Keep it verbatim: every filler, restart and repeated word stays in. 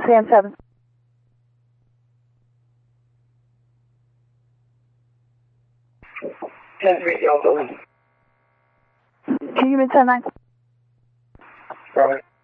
San seven. ten three Delta. Can you mid ten nine? Right.